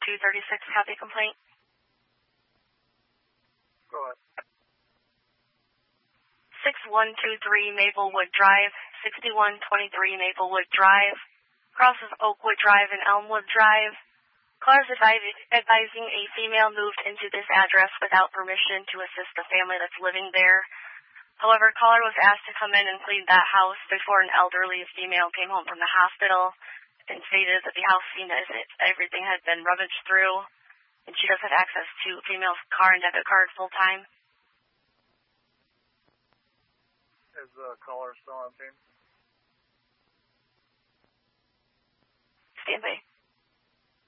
236 copy complaint. Go ahead. 6123 Maplewood Drive, 6123 Maplewood Drive, crosses Oakwood Drive and Elmwood Drive. Callers advising a female moved into this address without permission to assist the family that's living there. However, caller was asked to come in and clean that house before an elderly female came home from the hospital and stated that the house seemed as if everything had been rummaged through, and she does have access to a female's car and debit card full time. Is the caller still on scene? Stand by.